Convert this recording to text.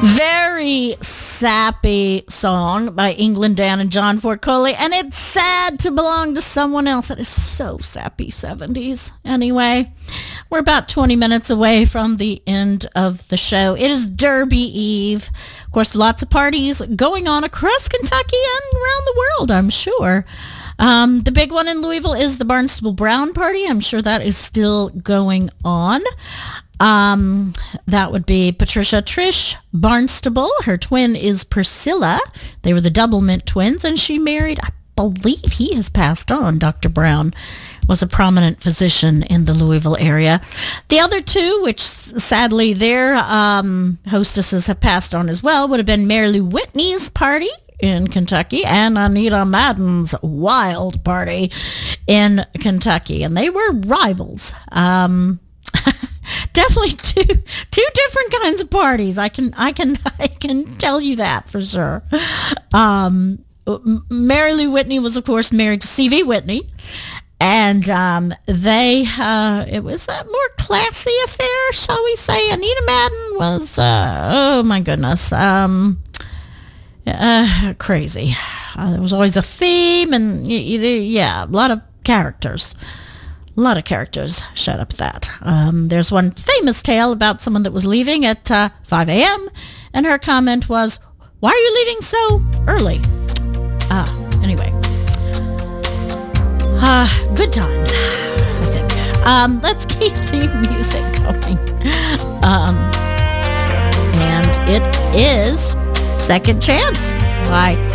Very sappy song by England Dan and John Ford Coley, and it's sad to belong to someone else. It is so sappy 70s. Anyway, we're about 20 minutes away from the end of the show. It is Derby Eve. Of course, lots of parties going on across Kentucky and around the world, I'm sure. The big one in Louisville is the Barnstable Brown Party. I'm sure that is still going on. That would be Patricia Trish Barnstable. Her twin is Priscilla. They were the Doublemint twins, and she married, I believe he has passed on. Dr. Brown was a prominent physician in the Louisville area. The other two, which sadly their hostesses have passed on as well, would have been Mary Lou Whitney's party in Kentucky and Anita Madden's Wild Party in Kentucky, and they were rivals. Definitely two different kinds of parties. I can tell you that for sure. Mary Lou Whitney was, of course, married to C.V. Whitney, and it was a more classy affair, shall we say. Anita Madden was, oh my goodness, crazy. There was always a theme, and yeah, a lot of characters. A lot of characters showed up at that. There's one famous tale about someone that was leaving at 5 a.m. and her comment was, "Why are you leaving so early?" Anyway. Good times, I think. Let's keep the music going. And it is Second Chance by